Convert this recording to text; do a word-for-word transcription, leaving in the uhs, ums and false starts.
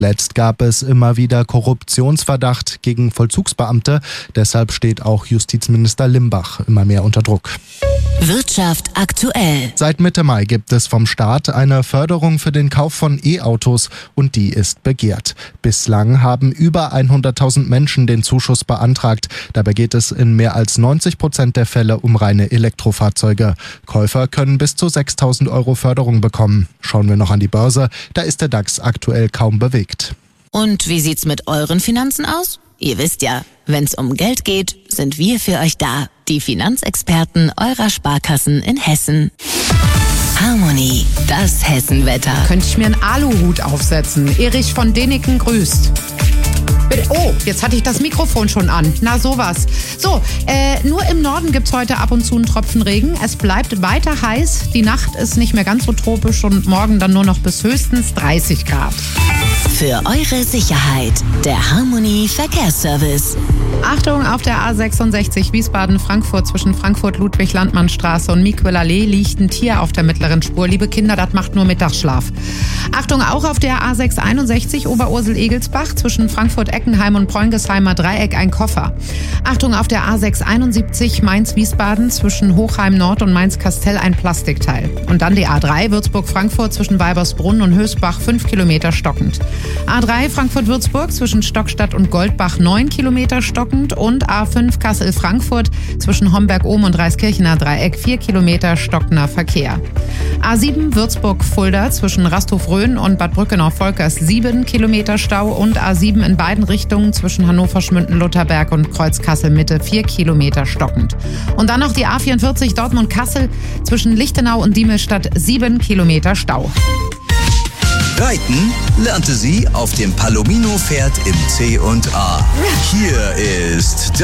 Letzt gab es immer wieder Korruptionsverdacht gegen Vollzugsbeamte. Deshalb steht auch Justizminister Limbach immer mehr unter Druck. Wirtschaft aktuell. Seit Mitte Mai gibt es vom Staat eine Förderung für den Kauf von E-Autos und die ist begehrt. Bislang haben über hunderttausend Menschen den Zuschuss beantragt. Dabei geht es in mehr als neunzig Prozent der Fälle um reine Elektrofahrzeuge. Käufer können bis zu sechstausend Euro Förderung bekommen. Schauen wir noch an die Börse, da ist der DAX aktuell kaum bewegt. Und wie sieht's mit euren Finanzen aus? Ihr wisst ja, wenn's um Geld geht, sind wir für euch da. Die Finanzexperten eurer Sparkassen in Hessen. Harmony, das Hessenwetter. Könnte ich mir einen Aluhut aufsetzen. Erich von Däniken grüßt. Oh, jetzt hatte ich das Mikrofon schon an. Na sowas. So, äh, nur im Norden gibt's heute ab und zu einen Tropfen Regen. Es bleibt weiter heiß. Die Nacht ist nicht mehr ganz so tropisch und morgen dann nur noch bis höchstens dreißig Grad. Für eure Sicherheit, der Harmony Verkehrsservice. Achtung, auf der A sechsundsechzig Wiesbaden-Frankfurt zwischen Frankfurt-Ludwig-Landmann-Straße und Miquelallee liegt ein Tier auf der mittleren Spur. Liebe Kinder, das macht nur Mittagsschlaf. Achtung, auch auf der A sechshunderteinundsechzig Oberursel-Egelsbach zwischen Frankfurt-Eckenheim und Preungesheimer Dreieck ein Koffer. Achtung, auf der A sechshunderteinundsiebzig Mainz-Wiesbaden zwischen Hochheim-Nord und Mainz-Kastell ein Plastikteil. Und dann die A drei Würzburg-Frankfurt zwischen Weibersbrunn und Hösbach fünf Kilometer stockend. A drei Frankfurt-Würzburg zwischen Stockstadt und Goldbach neun Kilometer stockend und A fünf Kassel-Frankfurt zwischen Homberg-Ohm und Reiskirchener Dreieck vier Kilometer stockender Verkehr. A sieben Würzburg-Fulda zwischen Rasthof-Rhön und Bad Brückenau-Volkers sieben Kilometer Stau und A sieben in beiden Richtungen zwischen Hannover-Schmünden-Lutherberg und Kreuz-Kassel-Mitte vier Kilometer stockend. Und dann noch die A vierundvierzig Dortmund-Kassel zwischen Lichtenau und Diemelstadt sieben Kilometer Stau. Reiten lernte sie auf dem Palomino-Pferd im C und A. Hier ist